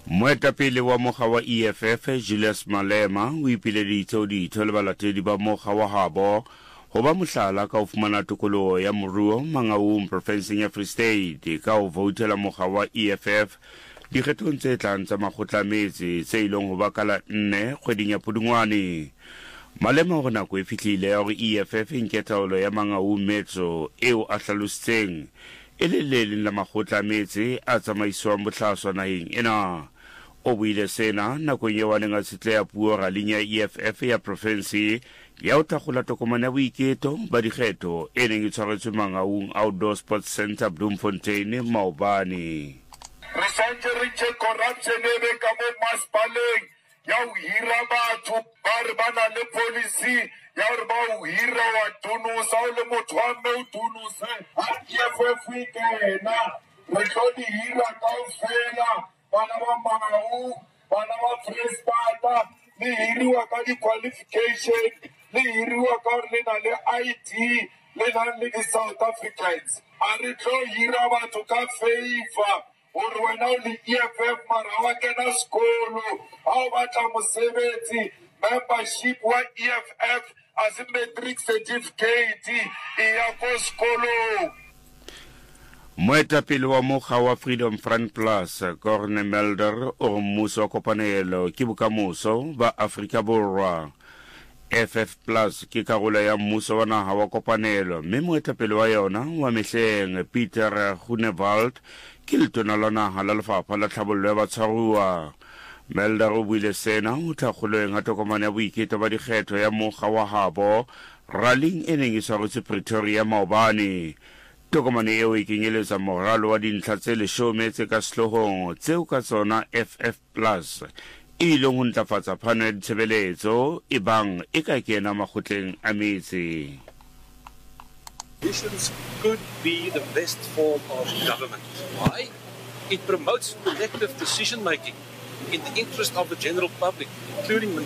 Moetapele wa mokga wa EFF Julius Malema o ipileditse ditho le balatedi ba mokga wa habo ho ba mohlala ka ho fumana tokoloho ya moruo Mangaung provinseng ya Free State ka ho voutela mokga wa EFF dikgethong tse tlang tsa makgotla a metsi tse ileng ho ba ka la 4 kgweding ya Pudungwane. Malema hore nako e fihlile hore EFF e nke taolo ya Mangaung Metro eo a hlalositseng e le le leng la makgotla a metsi a tsamaiswang bohlaswa naheng ena. O buile sena nakong eo a neng a tshitleha puo raleng ya EFF ya province ya ho thakgola tokomane ya boiketo ba dikgetho e neng e tshwaretswe Mangaung Outdoor Sports Centre Bloemfontein maobane. Re santse re tse corruption e be ka mo masipaleng ya ho hira batho ba re ba na le policy ya hore ba ho hira wa tunusa o le motho wa mme o tunuse ha EFF e kena re tlo di hira kaofela bana ba Mangaung bana ba Free State le hiriwa ka di-qualification le hiriwa ka hore le na le ID le na le di-South Africans a re tlo hira batho ka favor hore wena o le EFF mara wa kena sekolo ha o batla mosebetsi membership wa EFF as matric certificate e ya ko sekolong. Moetapele wa mokga wa Freedom Front Plus Corne Melder o mmuso wa kopanelo ke bokamoso ba Afrika Borwa. FF Plus ke karolo ya mmuso wa naha wa kopanelo mme moetapele wa yona wa mehleng Peter Groenewald ke letona la naha la lefapha la tlhabollo ya batshwaruwa. Melder o buile sena ho thakgolweng ha tokomane ya boiketo ba dikgetho ya mokga wa habo raleng e neng e tshwaretswe Pretoria maobane. Tokomane eo e kenyeletsa moralo wa dintlha tse 10 tse ka sehlohong tseo ka tsona FF Plus e ileng ho ntlafatsa phano ya ditshebeletso e bang e ka kena makgotleng a metsi. Elections could be the best form of government. Why? It promotes collective decision making in the interest of the general public, including